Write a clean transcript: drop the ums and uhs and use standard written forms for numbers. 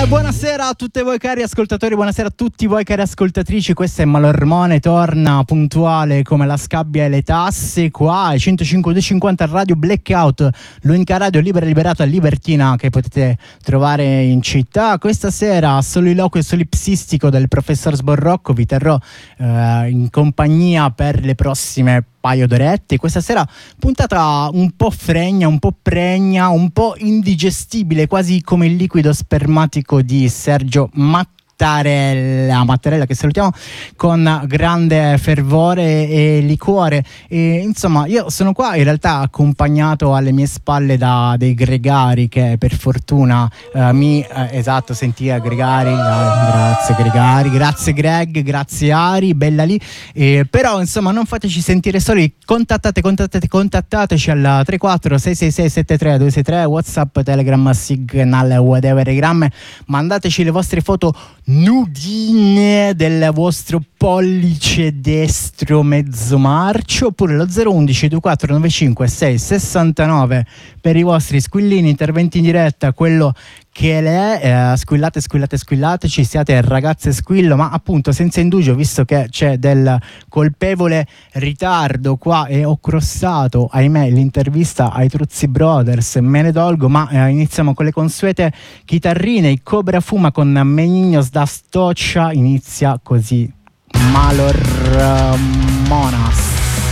Buonasera a tutti voi cari ascoltatori, buonasera a tutti voi cari ascoltatrici. Questo è Malormone, torna puntuale come la scabbia e le tasse qua ai 105.250 Radio Blackout, l'unica radio libera e liberata libertina che potete trovare in città. Questa sera soliloquio solipsistico del professor Sborrocco, vi terrò in compagnia per le prossime paio d'orette. Questa sera puntata un po' fregna, un po' pregna, un po' indigestibile, quasi come il liquido spermatico di Sergio Mattarella, che salutiamo con grande fervore e liquore. E insomma, io sono qua in realtà accompagnato alle mie spalle da dei gregari che per fortuna sentia Gregari, grazie Gregari, grazie Greg, grazie Ari, bella lì. Però insomma non fateci sentire soli, contattateci al 34 666 73 263, WhatsApp, Telegram, Signal, whatever, mandateci le vostre foto nudine del vostro pollice destro mezzo marcio, oppure lo 011 2495 669 per i vostri squillini, interventi in diretta, quello che è, squillateci, siate ragazze squillo, ma appunto senza indugio, visto che c'è del colpevole ritardo qua e ho crossato, ahimè, l'intervista ai Truzzi Brothers, me ne dolgo, ma iniziamo con le consuete chitarrine. I Cobra Fuma con Meninos da Stoccia, inizia così Malor Monas.